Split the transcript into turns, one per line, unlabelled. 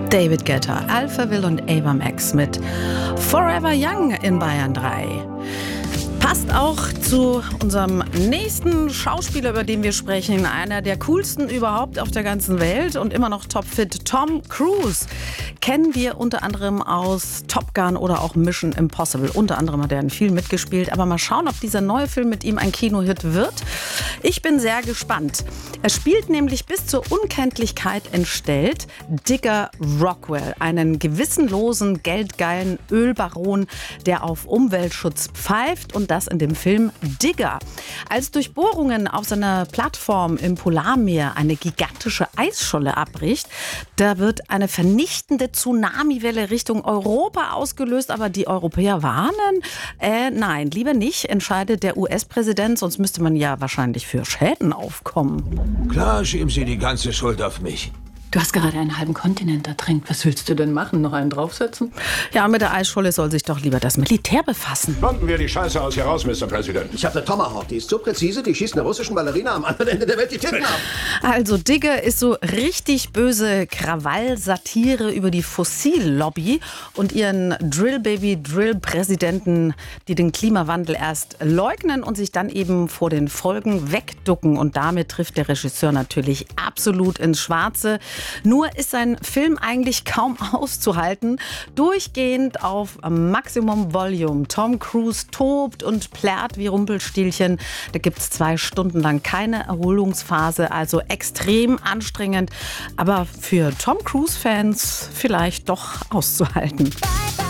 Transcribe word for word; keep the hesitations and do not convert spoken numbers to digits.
David Guetta, Alphaville und Ava Max mit Forever Young in Bayern drei. Passt auch zu unserem nächsten Schauspieler, über den wir sprechen. Einer der coolsten überhaupt auf der ganzen Welt und immer noch topfit. Tom Cruise kennen wir unter anderem aus Top Gun oder auch Mission Impossible. Unter anderem hat er in vielen mitgespielt. Aber mal schauen, ob dieser neue Film mit ihm ein Kinohit wird. Ich bin sehr gespannt. Er spielt nämlich bis zur Unkenntlichkeit entstellt Digger Rockwell, einen gewissenlosen, geldgeilen Ölbaron, der auf Umweltschutz pfeift, und das in dem Film Digger. Als durch Bohrungen auf seiner Plattform im Polarmeer eine gigantische Eisscholle abbricht, da wird eine vernichtende Tsunamiwelle Richtung Europa ausgelöst, aber die Europäer warnen, äh, nein, lieber nicht, entscheidet der U S-Präsident, sonst müsste man ja wahrscheinlich für Schäden aufkommen.
Klar, schieben Sie die ganze Schuld auf mich.
Du hast gerade einen halben Kontinent ertränkt. Was willst du denn machen? Noch einen draufsetzen?
Ja, mit der Eisscholle soll sich doch lieber das Militär befassen.
Bomben wir die Scheiße aus hier raus, Mister President.
Ich habe eine Tomahawk, die ist so präzise, die schießt einer russischen Ballerina am anderen Ende der Welt die Titten ab.
Also Digger ist so richtig böse Krawall-Satire über die Fossillobby und ihren Drill-Baby-Drill-Präsidenten, die den Klimawandel erst leugnen und sich dann eben vor den Folgen wegducken. Und damit trifft der Regisseur natürlich absolut ins Schwarze. Nur ist sein Film eigentlich kaum auszuhalten. Durchgehend auf Maximum Volume. Tom Cruise tobt und plärrt wie Rumpelstilzchen. Da gibt es zwei Stunden lang keine Erholungsphase. Also extrem anstrengend. Aber für Tom Cruise-Fans vielleicht doch auszuhalten.